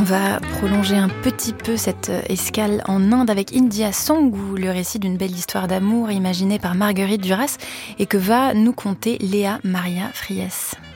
va prolonger un petit peu cette escale en Inde avec India Song, ou le récit d'une belle histoire d'amour imaginée par Marguerite Duras et que va nous conter Léa Maria Friès.